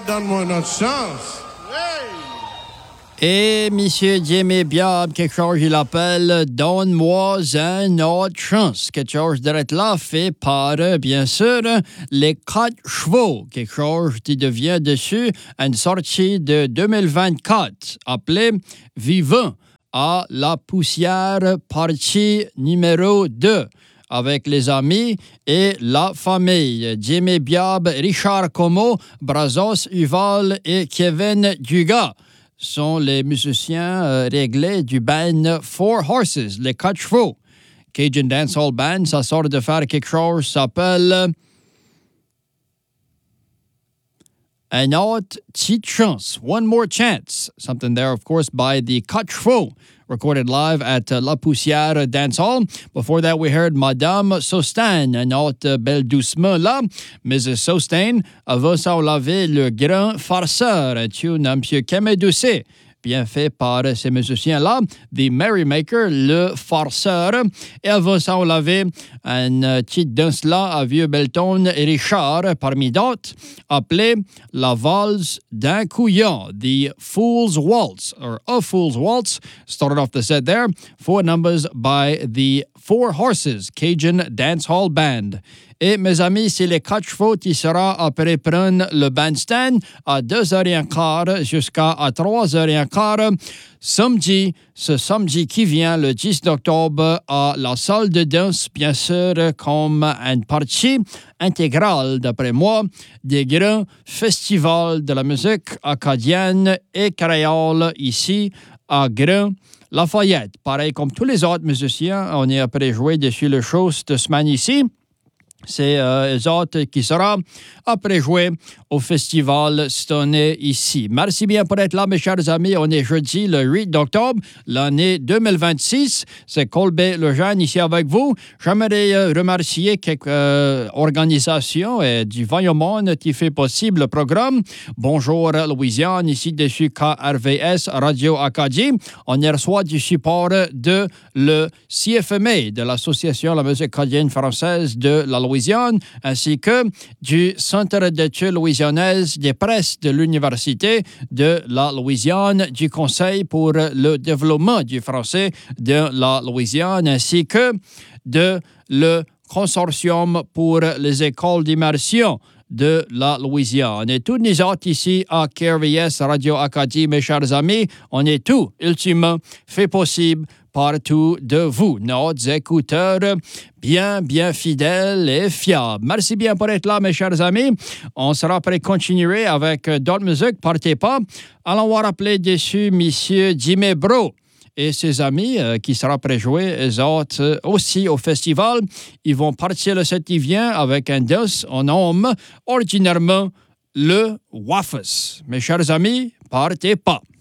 donne-moi une autre chance. Et Monsieur Jimmy Biab, quelque chose, il appelle « Donne-moi une autre chance ». Quelque chose d'être là fait par, bien sûr, les 4 chevaux. Quelque chose qui devient dessus une sortie de 2024 appelée « Vivant à la poussière, partie numéro 2 ». Avec les amis et la famille. Jimmy Biab, Richard Como, Brazos Uval et Kevin Dugas sont les musiciens réglés du band Four Horses, les 4 chevaux. Cajun Dancehall Band, ça sort de faire quelque chose, s'appelle Une autre petite chance, One More Chance. Something there, of course, by the 4 chevaux, recorded live at La Poussière Dance Hall. Before that, we heard Madame Sostain, une autre belle doucement là. Mrs. Sostain va s'enlever le grand farceur, un tune à M. Kamedoucé, bien fait par ces musiciens-là. The Merrymaker, le farceur. Et elle va s'enlever une petite danse-là à Vieux Belton et Richard, parmi d'autres, appelée La Valse d'un couillon, The Fool's Waltz, or A Fool's Waltz. Started off the set there. 4 numbers by the Four Horses, Cajun Dancehall Band. Et mes amis, c'est les 4 chevaux qui sera après prendre le bandstand à 2h15 jusqu'à 3h15 samedi, ce samedi qui vient, le 10 octobre, à la salle de danse, bien sûr, comme une partie intégrale, d'après moi, des grands festivals de la musique acadienne et créole ici à Grand Lafayette. Pareil comme tous les autres musiciens, on est après joué dessus le show cette semaine ici. C'est les autres qui seront après jouer au festival Stoney ici. Merci bien pour être là, mes chers amis. On est jeudi, le 8 octobre, l'année 2026. C'est Colbert Lejeune ici avec vous. J'aimerais remercier quelques organisations et du vaillant monde qui fait possible le programme. Bonjour Louisiane, ici dessus KRVS Radio Acadie. On y reçoit du support de le CFMA, de l'Association de la musique acadienne française de la Louisiane, ainsi que du Centre d'études louisianaises des presses de l'Université de la Louisiane, du Conseil pour le développement du français de la Louisiane, ainsi que de le Consortium pour les écoles d'immersion de la Louisiane. Et tous nous autres ici à KRVS Radio Acadie, mes chers amis, on est tout, ultimement, fait possible partout de vous, nos écouteurs bien fidèles et fiables. Merci bien pour être là, mes chers amis. On sera prêt à continuer avec d'autres musiques. Partez pas. Allons voir appeler dessus Monsieur Jimmy Bro et ses amis qui sera prêt à jouer, eux autres aussi au festival. Ils vont partir le 7 qui vient avec un danse on nomme ordinairement le Waffles. Mes chers amis, partez pas.